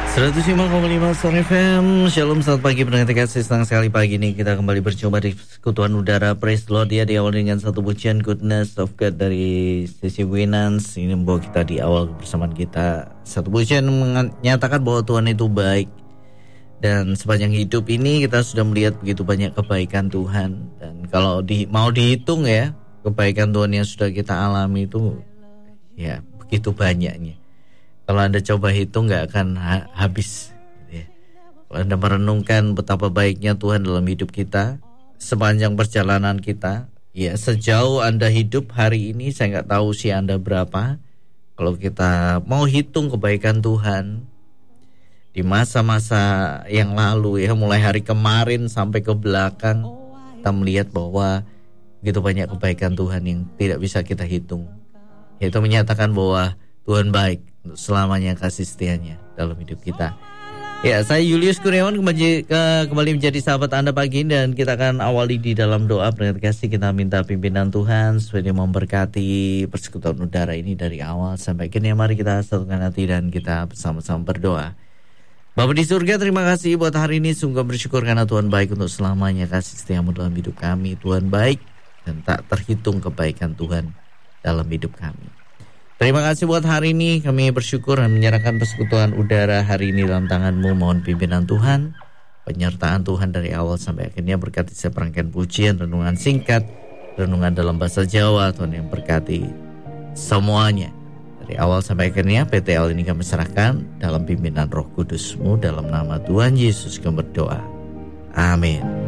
105,5 Star FM. Shalom, selamat pagi pendengar kasih. Senang sekali pagi ini kita kembali berjumpa di Sekutuan Udara. Praise the Lord ya, diawali dengan satu pujian Goodness of God dari sisi Winans. Ini membawa kita di awal kebersamaan kita. Satu pujian menyatakan bahwa Tuhan itu baik. Dan sepanjang hidup ini kita sudah melihat begitu banyak kebaikan Tuhan. Dan kalau mau dihitung ya, kebaikan Tuhan yang sudah kita alami itu ya begitu banyaknya. Kalau Anda coba hitung gak akan habis ya. Kalau Anda merenungkan betapa baiknya Tuhan dalam hidup kita sepanjang perjalanan kita, ya sejauh Anda hidup hari ini, saya gak tahu usia Anda berapa. Kalau kita mau hitung kebaikan Tuhan di masa-masa yang lalu ya, mulai hari kemarin sampai ke belakang, kita melihat bahwa begitu banyak kebaikan Tuhan yang tidak bisa kita hitung. Yaitu menyatakan bahwa Tuhan baik untuk selamanya kasih setianya dalam hidup kita. Ya, saya Julius Kurniawan kembali menjadi sahabat Anda pagi ini, dan kita akan awali di dalam doa. Pendengar kasih, kita minta pimpinan Tuhan supaya Dia memberkati persekutuan udara ini dari awal sampai akhirnya. Mari kita satukan hati dan kita bersama-sama berdoa. Bapa di surga, terima kasih buat hari ini. Sungguh bersyukur karena Tuhan baik untuk selamanya. Kasih setiamu dalam hidup kami. Tuhan baik dan tak terhitung kebaikan Tuhan dalam hidup kami. Terima kasih buat hari ini. Kami bersyukur dan menyerahkan persekutuan udara hari ini dalam tangan-Mu. Mohon pimpinan Tuhan, penyertaan Tuhan dari awal sampai akhirnya. Berkati setiap rangkaian pujian, renungan singkat, renungan dalam bahasa Jawa. Tuhan yang berkati semuanya dari awal sampai akhirnya. PTL ini kami serahkan dalam pimpinan Roh Kudus-Mu. Dalam nama Tuhan Yesus kami berdoa. Amin.